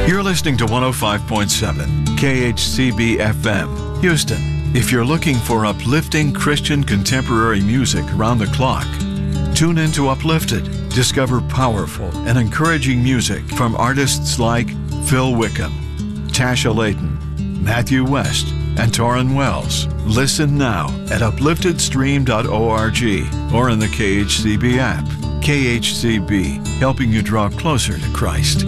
You're listening to 105.7 KHCB FM, Houston. If you're looking for uplifting Christian contemporary music around the clock, tune into Uplifted. Discover powerful and encouraging music from artists like Phil Wickham, Tasha Layton, Matthew West, and Torrin Wells. Listen now at upliftedstream.org or in the KHCB app. KHCB, helping you draw closer to Christ.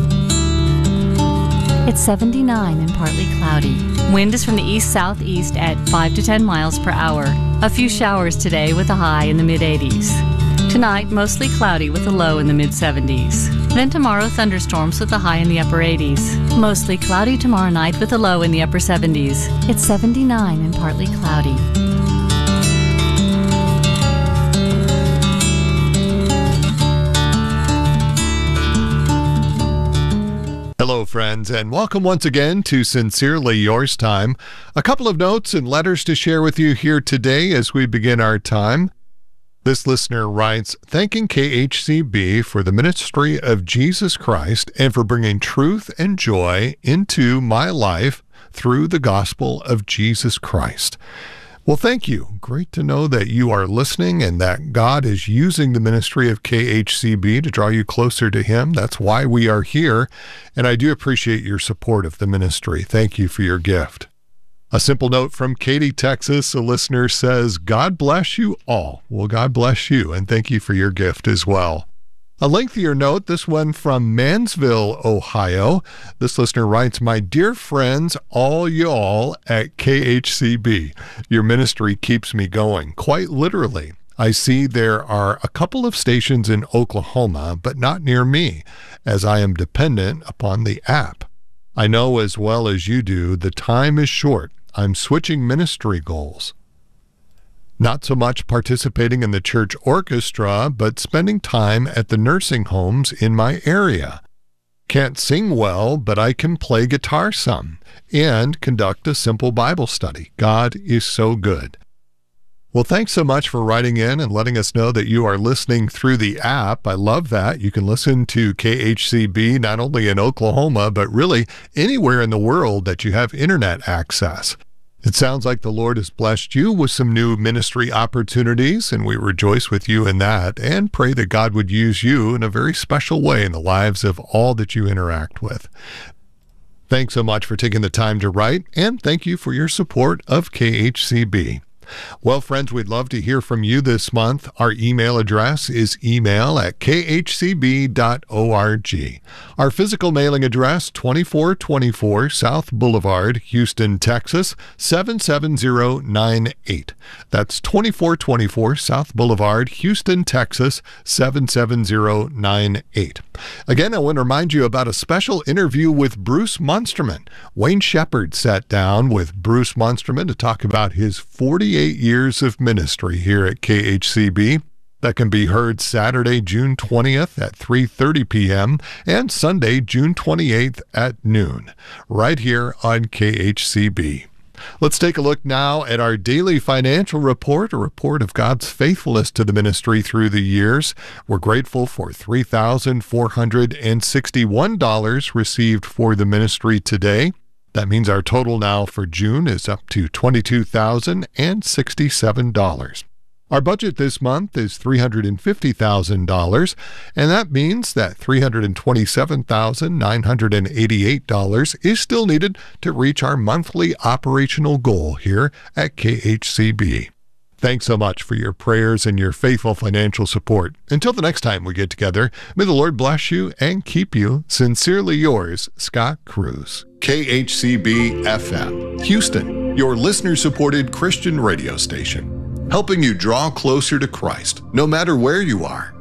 It's 79 and partly cloudy. Wind is from the east-southeast at 5 to 10 miles per hour. A few showers today with a high in the mid-80s. Tonight, mostly cloudy with a low in the mid-70s. Then tomorrow, thunderstorms with a high in the upper 80s. Mostly cloudy tomorrow night with a low in the upper 70s. It's 79 and partly cloudy. Hello, friends, and welcome once again to Sincerely Yours Time. A couple of notes and letters to share with you here today as we begin our time. This listener writes, thanking KHCB for the ministry of Jesus Christ and for bringing truth and joy into my life through the gospel of Jesus Christ. Well, thank you. Great to know that you are listening and that God is using the ministry of KHCB to draw you closer to Him. That's why we are here, and I do appreciate your support of the ministry. Thank you for your gift. A simple note from Katy, Texas. A listener says, God bless you all. Well, God bless you, and thank you for your gift as well. A lengthier note, this one from Mansville, Ohio. This listener writes, my dear friends, all y'all at KHCB, your ministry keeps me going, quite literally. I see there are a couple of stations in Oklahoma, but not near me, as I am dependent upon the app. I know as well as you do, the time is short. I'm switching ministry goals. Not so much participating in the church orchestra, but spending time at the nursing homes in my area. Can't sing well, but I can play guitar some and conduct a simple Bible study. God is so good. Well, thanks so much for writing in and letting us know that you are listening through the app. I love that. You can listen to KHCB not only in Oklahoma, but really anywhere in the world that you have internet access. It sounds like the Lord has blessed you with some new ministry opportunities, and we rejoice with you in that and pray that God would use you in a very special way in the lives of all that you interact with. Thanks so much for taking the time to write, and thank you for your support of KHCB. Well, friends, we'd love to hear from you this month. Our email address is email@khcb.org. Our physical mailing address, 2424 South Boulevard, Houston, Texas, 77098. That's 2424 South Boulevard, Houston, Texas, 77098. Again, I want to remind you about a special interview with Bruce Munsterman. Wayne Shepherd sat down with Bruce Munsterman to talk about his 48 years of ministry here at KHCB. That can be heard Saturday, June 20th at 3:30 p.m. and Sunday, June 28th at noon, right here on KHCB. Let's take a look now at our daily financial report, a report of God's faithfulness to the ministry through the years. We're grateful for $3,461 received for the ministry today. That means our total now for June is up to $22,067. Our budget this month is $350,000, and that means that $327,988 is still needed to reach our monthly operational goal here at KHCB. Thanks so much for your prayers and your faithful financial support. Until the next time we get together, may the Lord bless you and keep you. Sincerely yours, Scott Cruz. KHCB FM, Houston, your listener-supported Christian radio station, helping you draw closer to Christ, no matter where you are.